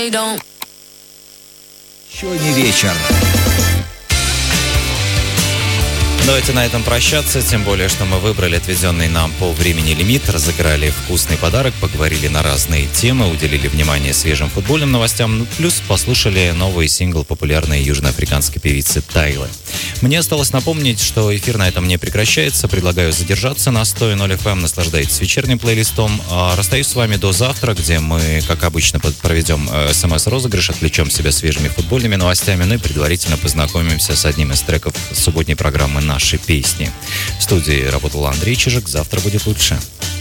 Еще не вечер. Давайте на этом прощаться, тем более, что мы выбрали отведенный нам по времени лимит, разыграли вкусный подарок, поговорили на разные темы, уделили внимание свежим футбольным новостям, плюс послушали новый сингл популярной южноафриканской певицы Тайлы. Мне осталось напомнить, что эфир на этом не прекращается. Предлагаю задержаться на 100.0 FM, наслаждайтесь вечерним плейлистом. Расстаюсь с вами до завтра, где мы, как обычно, проведем СМС-розыгрыш, отвлечем себя свежими футбольными новостями, ну и предварительно познакомимся с одним из треков субботней программы «Наши песни». В студии работал Андрей Чижик. Завтра будет лучше.